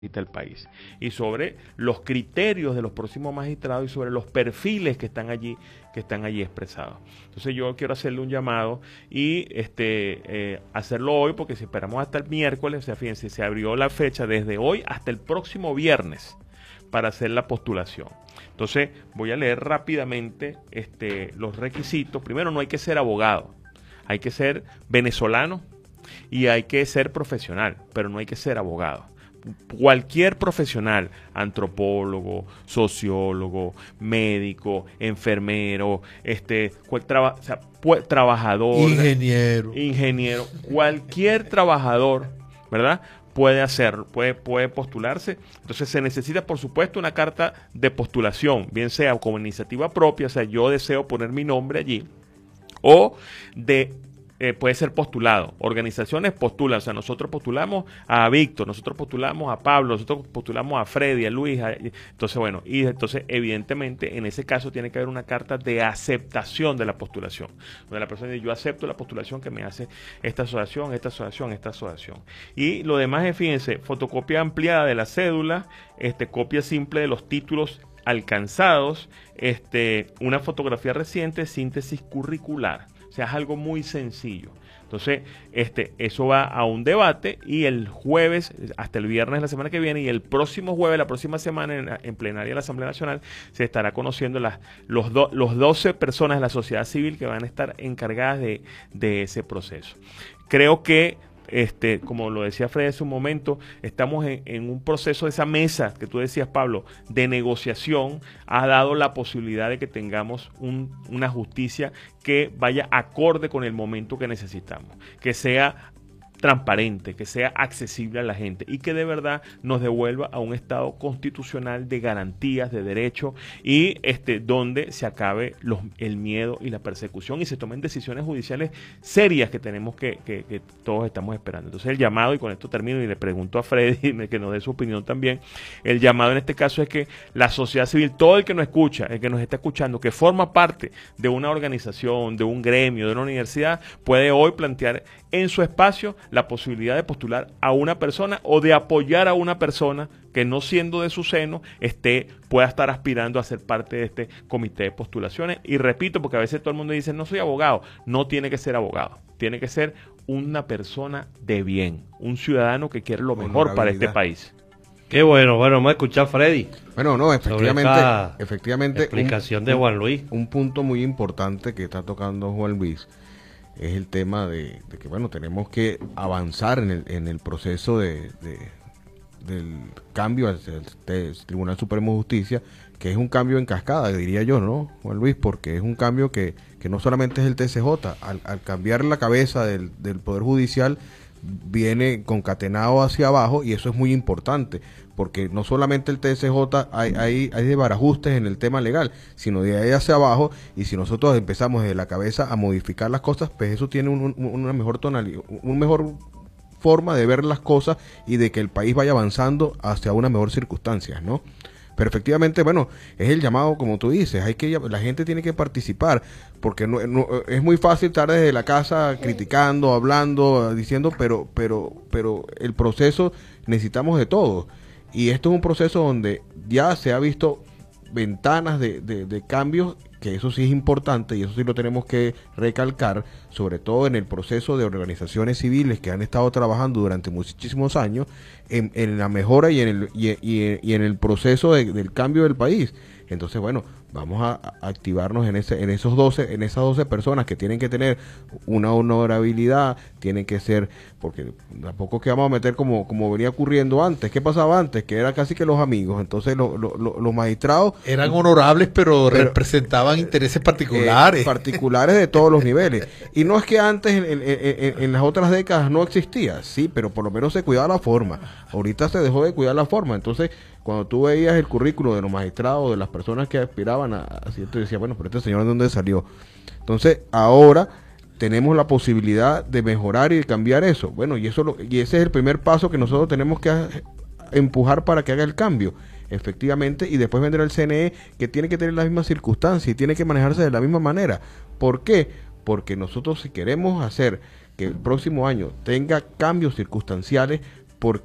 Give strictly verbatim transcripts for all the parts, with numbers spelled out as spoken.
el país y sobre los criterios de los próximos magistrados y sobre los perfiles que están allí que están allí expresados. Entonces yo quiero hacerle un llamado y este eh, hacerlo hoy, porque si esperamos hasta el miércoles, o sea, fíjense, se abrió la fecha desde hoy hasta el próximo viernes para hacer la postulación. Entonces voy a leer rápidamente este, los requisitos. Primero, no hay que ser abogado, hay que ser venezolano y hay que ser profesional, pero no hay que ser abogado. Cualquier profesional, antropólogo, sociólogo, médico, enfermero, este, cual traba, o sea, pu- trabajador, ingeniero, ingeniero, cualquier trabajador, ¿verdad? Puede hacer, puede, puede postularse. Entonces se necesita, por supuesto, una carta de postulación, bien sea como iniciativa propia, o sea, yo deseo poner mi nombre allí, o de Eh, puede ser postulado. Organizaciones postulan, o sea, nosotros postulamos a Víctor, nosotros postulamos a Pablo, nosotros postulamos a Freddy, a Luis, a, entonces bueno, y entonces evidentemente en ese caso tiene que haber una carta de aceptación de la postulación, donde la persona dice, yo acepto la postulación que me hace esta asociación, esta asociación, esta asociación. Y lo demás es, fíjense, fotocopia ampliada de la cédula, este, copia simple de los títulos alcanzados, este, una fotografía reciente, síntesis curricular. O sea, es algo muy sencillo. Entonces, este, eso va a un debate y el jueves, hasta el viernes de la semana que viene, y el próximo jueves, la próxima semana, en, en plenaria de la Asamblea Nacional, se estará conociendo las, los, do, los doce personas de la sociedad civil que van a estar encargadas de, de ese proceso. Creo que Este, como lo decía Fred hace un momento, estamos en, en un proceso de esa mesa que tú decías, Pablo, de negociación, ha dado la posibilidad de que tengamos un, una justicia que vaya acorde con el momento que necesitamos, que sea transparente, que sea accesible a la gente y que de verdad nos devuelva a un estado constitucional de garantías, de derechos y este donde se acabe los, el miedo y la persecución y se tomen decisiones judiciales serias que tenemos que, que, que todos estamos esperando. Entonces el llamado, y con esto termino y le pregunto a Freddy que nos dé su opinión también, el llamado en este caso es que la sociedad civil, todo el que nos escucha, el que nos está escuchando, que forma parte de una organización, de un gremio, de una universidad, puede hoy plantear en su espacio la posibilidad de postular a una persona o de apoyar a una persona que, no siendo de su seno, esté, pueda estar aspirando a ser parte de este comité de postulaciones. Y repito, porque a veces todo el mundo dice, no soy abogado. No tiene que ser abogado, tiene que ser una persona de bien, un ciudadano que quiere lo mejor para este país. Qué bueno, bueno, vamos a escuchar a Freddy. Bueno, no, efectivamente, efectivamente explicación un, de Juan Luis. Un, un punto muy importante que está tocando Juan Luis es el tema de, de que, bueno, tenemos que avanzar en el, en el proceso de, de, del cambio al Tribunal Supremo de Justicia, que es un cambio en cascada, diría yo, ¿no, Juan Luis? Porque es un cambio que, que no solamente es el T C J, al, al cambiar la cabeza del, del Poder Judicial, viene concatenado hacia abajo, y eso es muy importante, porque no solamente el T C J hay, hay, hay desbarajustes en el tema legal, sino de ahí hacia abajo, y si nosotros empezamos desde la cabeza a modificar las cosas, pues eso tiene un, un, una mejor tonalidad, un mejor forma de ver las cosas y de que el país vaya avanzando hacia una mejor circunstancias, ¿no? Pero efectivamente, bueno, es el llamado, como tú dices, hay que la gente tiene que participar, porque no, no es muy fácil estar desde la casa criticando, hablando, diciendo, pero pero pero el proceso necesitamos de todo, y esto es un proceso donde ya se ha visto ventanas de, de, de cambios, que eso sí es importante y eso sí lo tenemos que recalcar, sobre todo en el proceso de organizaciones civiles que han estado trabajando durante muchísimos años en, en la mejora y en el y, y, y en el proceso de, del cambio del país. Entonces, bueno, vamos a, a activarnos en ese en esos doce en esas doce personas que tienen que tener una honorabilidad, tienen que ser, porque tampoco es que vamos a meter como como venía ocurriendo antes. ¿Qué pasaba antes? Que era casi que los amigos. Entonces lo, lo, lo, los magistrados eran honorables, pero, pero representaban intereses particulares. Eh, particulares de todos los niveles. Y no es que antes en, en, en, en las otras décadas no existía, sí, pero por lo menos se cuidaba la forma. Ahorita se dejó de cuidar la forma. Entonces, cuando tú veías el currículo de los magistrados, de las personas que aspiraban a, a cierto, decía, bueno, pero este señor, ¿de dónde salió? Entonces, ahora tenemos la posibilidad de mejorar y de cambiar eso. Bueno, y eso lo, y ese es el primer paso que nosotros tenemos que a, empujar para que haga el cambio, efectivamente, y después vendrá el C N E, que tiene que tener las mismas circunstancias y tiene que manejarse de la misma manera. ¿Por qué? Porque nosotros, si queremos hacer que el próximo año tenga cambios circunstanciales, porque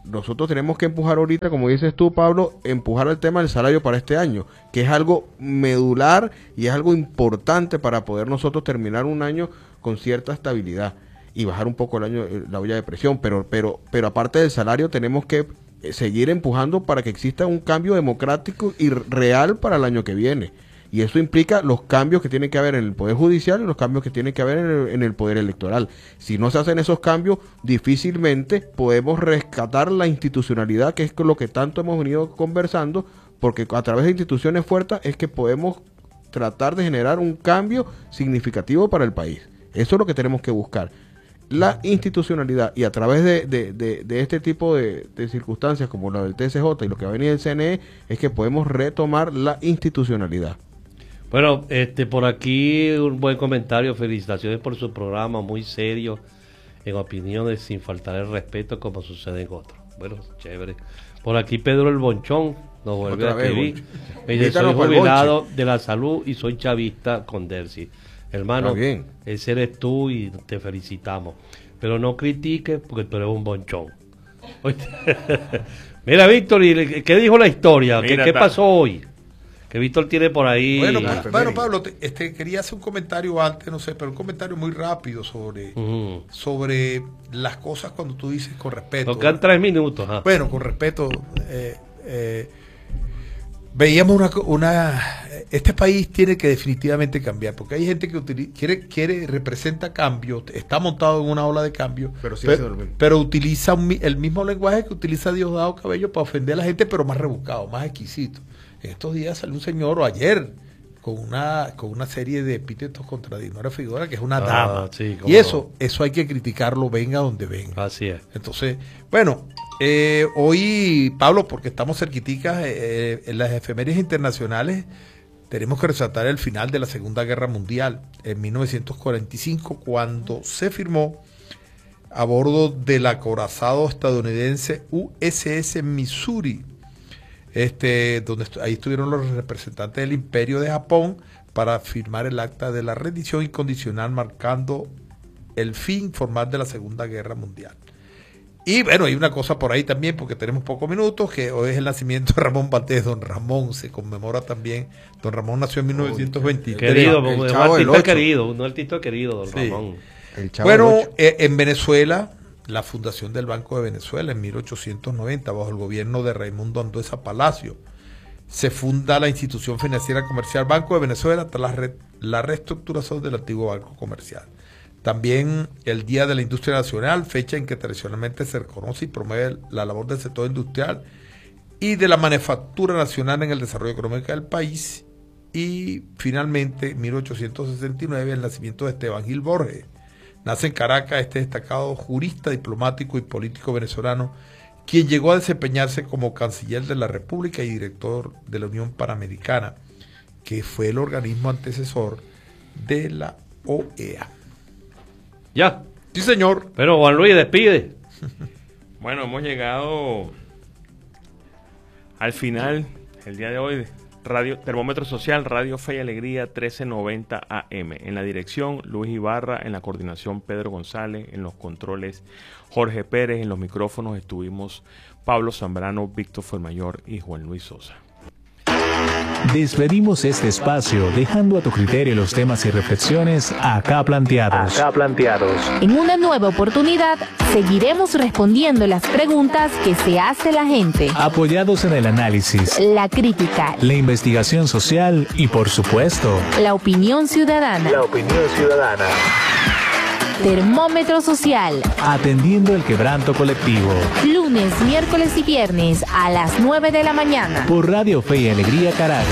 nosotros tenemos que empujar ahorita, como dices tú, Pablo, empujar el tema del salario para este año, que es algo medular y es algo importante para poder nosotros terminar un año con cierta estabilidad y bajar un poco el año la olla de presión, pero pero pero aparte del salario tenemos que seguir empujando para que exista un cambio democrático y real para el año que viene. Y eso implica los cambios que tiene que haber en el Poder Judicial y los cambios que tiene que haber en el, en el Poder Electoral. Si no se hacen esos cambios, difícilmente podemos rescatar la institucionalidad, que es con lo que tanto hemos venido conversando, porque a través de instituciones fuertes es que podemos tratar de generar un cambio significativo para el país. Eso es lo que tenemos que buscar. La institucionalidad, y a través de, de, de, de este tipo de, de circunstancias como la del T C J y lo que va a venir del C N E, es que podemos retomar la institucionalidad. Bueno, este por aquí un buen comentario, felicitaciones por su programa, muy serio, en opiniones, sin faltar el respeto como sucede en otros. Bueno, chévere. Por aquí Pedro el Bonchón nos vuelve a escribir. Me dice, soy jubilado de la salud y soy chavista con Dercy. Hermano, ese eres tú y te felicitamos. Pero no critiques porque tú eres un bonchón. Mira, Víctor, ¿qué dijo la historia? Mira, ¿Qué, ¿Qué pasó hoy? Que Víctor tiene por ahí. Bueno, pues, bueno Pablo, te, este, quería hacer un comentario antes, no sé, pero un comentario muy rápido sobre, uh-huh. sobre las cosas cuando tú dices con respeto. Nos quedan tres minutos. ¿Ah? Bueno, con respeto. Eh, eh, veíamos una, una. Este país tiene que definitivamente cambiar, porque hay gente que utiliza, quiere, quiere, representa cambio, está montado en una ola de cambio, pero, sí pero, pero utiliza un, el mismo lenguaje que utiliza Diosdado Cabello para ofender a la gente, pero más rebuscado, más exquisito. En estos días salió un señor, o ayer, con una con una serie de epítetos contra Dinora Figueroa, que es una ah, dama. Sí, y eso, no. eso hay que criticarlo, venga donde venga. Así es. Entonces, bueno, eh, hoy, Pablo, porque estamos cerquiticas, eh, en las efemérides internacionales, tenemos que resaltar el final de la Segunda Guerra Mundial, en mil novecientos cuarenta y cinco, cuando se firmó a bordo del acorazado estadounidense U S S Missouri, Este, donde est- ahí estuvieron los representantes del Imperio de Japón para firmar el acta de la rendición incondicional, marcando el fin formal de la Segunda Guerra Mundial. Y bueno, hay una cosa por ahí también, porque tenemos pocos minutos, que hoy es el nacimiento de Ramón Valdés. Don Ramón se conmemora también. Don Ramón nació en mil novecientos veintitrés. Querido, el, el un artista querido, un artista querido, don sí. Ramón. El bueno, eh, en Venezuela, la fundación del Banco de Venezuela en mil ochocientos noventa, bajo el gobierno de Raimundo Andueza Palacio, se funda la institución financiera comercial Banco de Venezuela tras la, re, la reestructuración del antiguo Banco Comercial. También el Día de la Industria Nacional, fecha en que tradicionalmente se reconoce y promueve la labor del sector industrial y de la manufactura nacional en el desarrollo económico del país. Y finalmente, en mil ochocientos sesenta y nueve, el nacimiento de Esteban Gil Borges. Nace en Caracas este destacado jurista, diplomático y político venezolano, quien llegó a desempeñarse como canciller de la República y director de la Unión Panamericana, que fue el organismo antecesor de la O E A. Ya. Sí, señor. Pero Juan Luis, despide. Bueno, hemos llegado al final, el día de hoy, Radio Termómetro Social, Radio Fe y Alegría, trece noventa A M. En la dirección, Luis Ibarra; en la coordinación, Pedro González; en los controles, Jorge Pérez; en los micrófonos estuvimos Pablo Zambrano, Víctor Fuenmayor y Juan Luis Sosa. Despedimos este espacio dejando a tu criterio los temas y reflexiones acá planteados. Acá planteados. En una nueva oportunidad, seguiremos respondiendo las preguntas que se hace la gente. Apoyados en el análisis, la crítica, la investigación social y, por supuesto, la opinión ciudadana. La opinión ciudadana. Termómetro Social. Atendiendo el quebranto colectivo. Lunes, miércoles y viernes a las nueve de la mañana. Por Radio Fe y Alegría Caracas.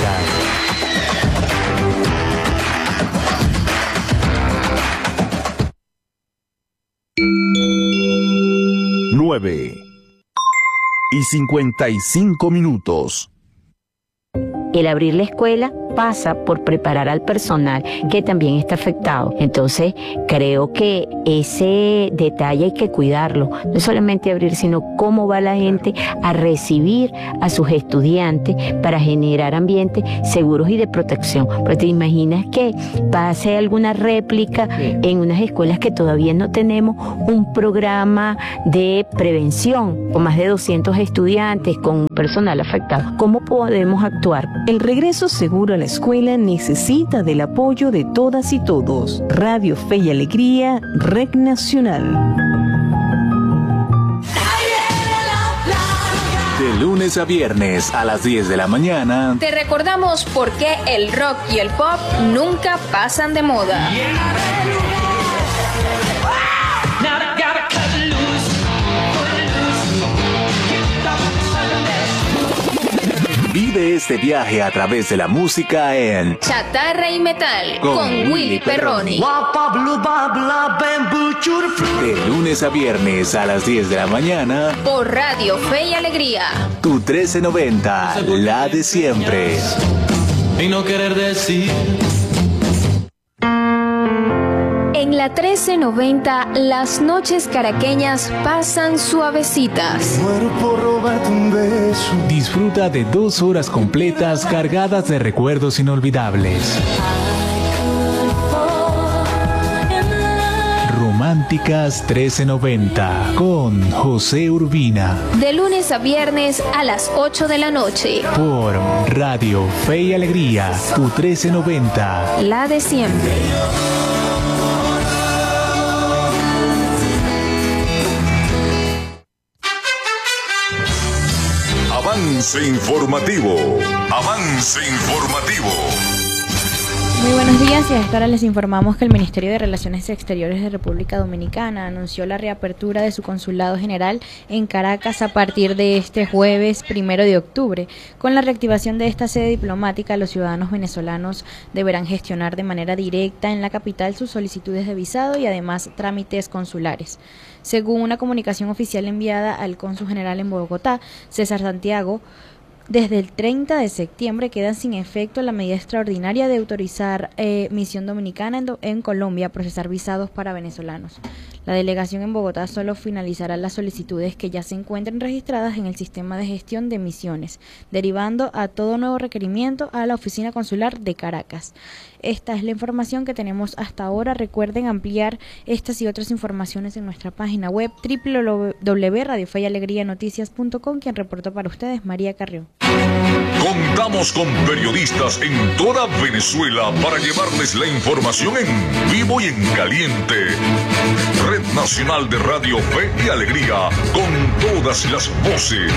nueve y cincuenta y cinco minutos. El abrir la escuela pasa por preparar al personal que también está afectado. Entonces, creo que ese detalle hay que cuidarlo. No solamente abrir, sino cómo va la gente a recibir a sus estudiantes para generar ambientes seguros y de protección. Pero te imaginas que pase alguna réplica en unas escuelas que todavía no tenemos un programa de prevención con más de doscientos estudiantes, con personal afectado. ¿Cómo podemos actuar? El regreso seguro a la escuela necesita del apoyo de todas y todos. Radio Fe y Alegría, Red Nacional. De lunes a viernes a las diez de la mañana. Te recordamos por qué el rock y el pop nunca pasan de moda. Vive este viaje a través de la música en Chatarra y Metal con, con Willy Perroni. De lunes a viernes a las diez de la mañana por Radio Fe y Alegría. Tu trece noventa, la de siempre. Y no querer decir. En la trece noventa, las noches caraqueñas pasan suavecitas. Muero por robarte un beso. Disfruta de dos horas completas cargadas de recuerdos inolvidables. Románticas trece noventa con José Urbina. De lunes a viernes a las ocho de la noche. Por Radio Fe y Alegría, tu trece noventa. La de siempre. Avance informativo. Avance informativo. Muy buenos días, y a esta hora les informamos que el Ministerio de Relaciones Exteriores de República Dominicana anunció la reapertura de su consulado general en Caracas a partir de este jueves primero de octubre. Con la reactivación de esta sede diplomática, los ciudadanos venezolanos deberán gestionar de manera directa en la capital sus solicitudes de visado y además trámites consulares. Según una comunicación oficial enviada al cónsul general en Bogotá, César Santiago, desde el treinta de septiembre quedan sin efecto la medida extraordinaria de autorizar eh, misión dominicana en, do, en Colombia a procesar visados para venezolanos. La delegación en Bogotá solo finalizará las solicitudes que ya se encuentren registradas en el sistema de gestión de misiones, derivando a todo nuevo requerimiento a la oficina consular de Caracas. Esta es la información que tenemos hasta ahora. Recuerden ampliar estas y otras informaciones en nuestra página web doble u doble u doble u punto radio fe y alegría noticias punto com. Quien reportó para ustedes, María Carrión. Contamos con periodistas en toda Venezuela para llevarles la información en vivo y en caliente. Red Nacional de Radio Fe y Alegría, con todas las voces.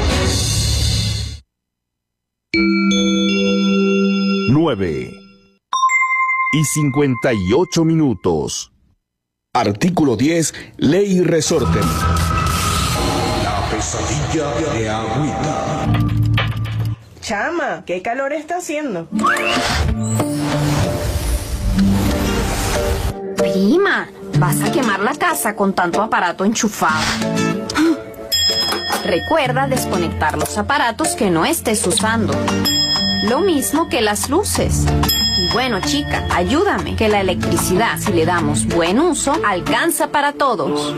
nueve y cincuenta y ocho minutos. Artículo diez, Ley Resorte. La pesadilla de Agüita. Chama, ¿qué calor está haciendo? Prima, vas a quemar la casa con tanto aparato enchufado. Recuerda desconectar los aparatos que no estés usando. Lo mismo que las luces. Y bueno, chica, ayúdame, que la electricidad, si le damos buen uso, alcanza para todos.